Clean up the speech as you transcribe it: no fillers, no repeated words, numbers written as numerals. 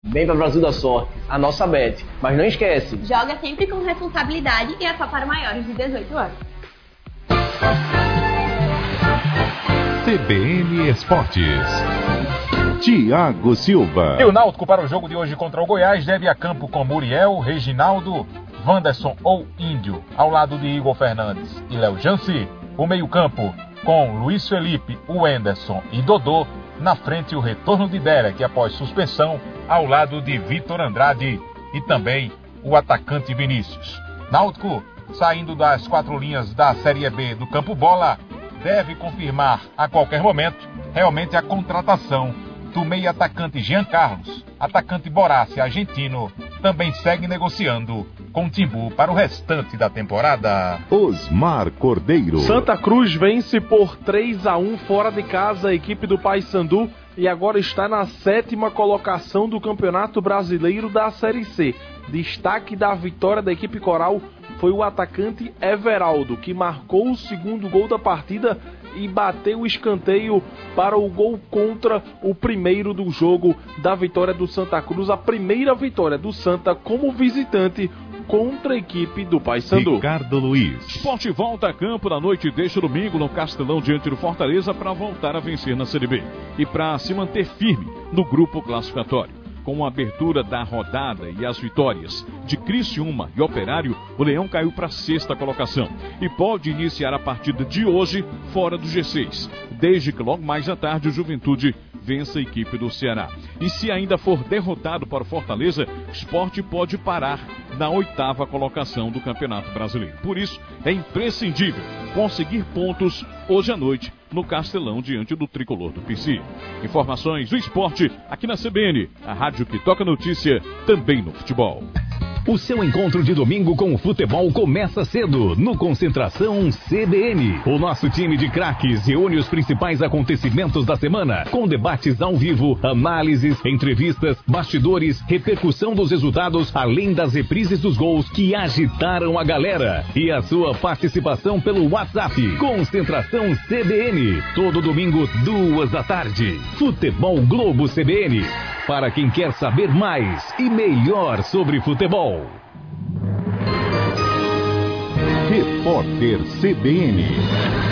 Vem para Brasil da Sorte, a nossa bet. Mas não esquece. Joga sempre com responsabilidade e é só para maiores de 18 anos. CBN Esportes. Thiago Silva. E o Náutico para o jogo de hoje contra o Goiás deve a campo com Muriel, Reginaldo, Wanderson ou Índio, ao lado de Igor Fernandes e Léo Janci. O meio-campo com Luiz Felipe, Wenderson e Dodô. Na frente, o retorno de Derek após suspensão, ao lado de Vitor Andrade e também o atacante Vinícius. Náutico, saindo das 4 linhas da Série B do Campo Bola, deve confirmar a qualquer momento realmente a contratação do meio-atacante Jean Carlos. Atacante Borassi, argentino, também segue negociando com o Timbu para o restante da temporada. Osmar Cordeiro. Santa Cruz vence por 3-1 fora de casa a equipe do Paysandu e agora está na 7ª colocação do Campeonato Brasileiro da Série C. Destaque da vitória da equipe coral foi o atacante Everaldo, que marcou o segundo gol da partida e bateu o escanteio para o gol contra o primeiro do jogo da vitória do Santa Cruz, a primeira vitória do Santa como visitante contra a equipe do Paysandu. Ricardo Luiz. Sport volta a campo na noite deste domingo no Castelão diante do Fortaleza para voltar a vencer na Série B e para se manter firme no grupo classificatório. Com a abertura da rodada e as vitórias de Criciúma e Operário, o Leão caiu para a 6ª colocação e pode iniciar a partida de hoje fora do G6, desde que logo mais à tarde o Juventude vença a equipe do Ceará. E se ainda for derrotado para o Fortaleza, o Sport pode parar na 8ª colocação do Campeonato Brasileiro. Por isso, é imprescindível conseguir pontos hoje à noite no Castelão diante do tricolor do PC. Informações do esporte aqui na CBN, a rádio que toca notícia também no futebol. O seu encontro de domingo com o futebol começa cedo, no Concentração CBN. O nosso time de craques reúne os principais acontecimentos da semana, com debates ao vivo, análises, entrevistas, bastidores, repercussão dos resultados, além das reprises dos gols que agitaram a galera. E a sua participação pelo WhatsApp. Concentração CBN, todo domingo, 14h. Futebol Globo CBN, para quem quer saber mais e melhor sobre futebol. Repórter CBN.